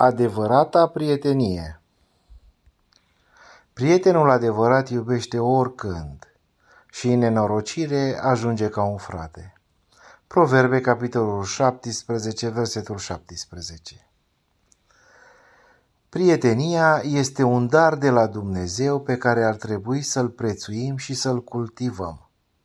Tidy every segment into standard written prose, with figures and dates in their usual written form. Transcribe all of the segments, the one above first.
Adevărata prietenie. Prietenul adevărat iubește oricând și în nenorocire ajunge ca un frate. Proverbe, capitolul 17, versetul 17. Prietenia este un dar de la Dumnezeu pe care ar trebui să-l prețuim și să-l cultivăm.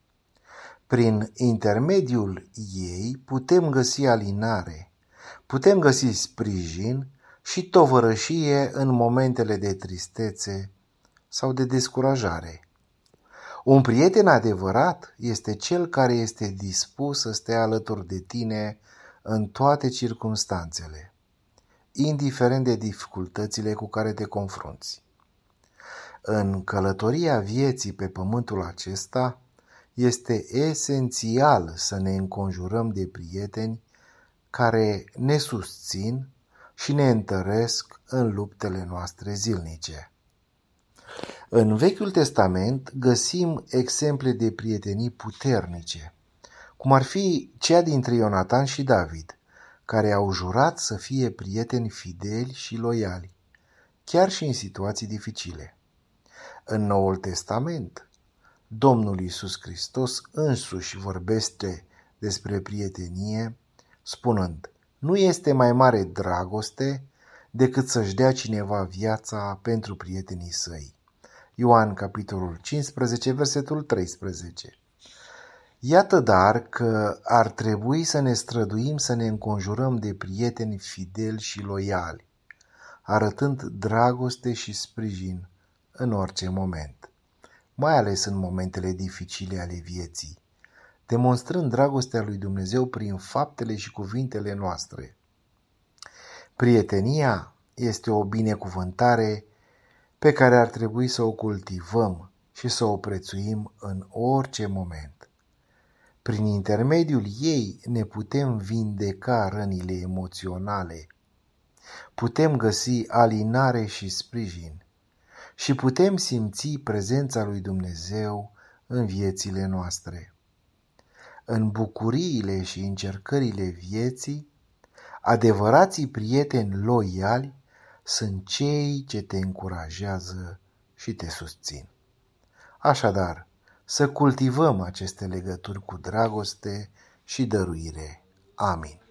Prin intermediul ei putem găsi alinare, putem găsi sprijin și tovărășie în momentele de tristețe sau de descurajare. Un prieten adevărat este cel care este dispus să stea alături de tine în toate circumstanțele, indiferent de dificultățile cu care te confrunți. În călătoria vieții pe pământul acesta, este esențial să ne înconjurăm de prieteni care ne susțin și ne întăresc în luptele noastre zilnice. În Vechiul Testament găsim exemple de prietenii puternice, cum ar fi cea dintre Ionatan și David, care au jurat să fie prieteni fideli și loiali, chiar și în situații dificile. În Noul Testament, Domnul Iisus Hristos însuși vorbește despre prietenie, spunând: nu este mai mare dragoste decât să-și dea cineva viața pentru prietenii săi. Ioan, capitolul 15, versetul 13. Iată dar că ar trebui să ne străduim să ne înconjurăm de prieteni fideli și loiali, arătând dragoste și sprijin în orice moment, mai ales în momentele dificile ale vieții, demonstrând dragostea lui Dumnezeu prin faptele și cuvintele noastre. Prietenia este o binecuvântare pe care ar trebui să o cultivăm și să o prețuim în orice moment. Prin intermediul ei ne putem vindeca rănile emoționale, putem găsi alinare și sprijin și putem simți prezența lui Dumnezeu în viețile noastre. În bucuriile și încercările vieții, adevărații prieteni loiali sunt cei ce te încurajează și te susțin. Așadar, să cultivăm aceste legături cu dragoste și dăruire. Amin.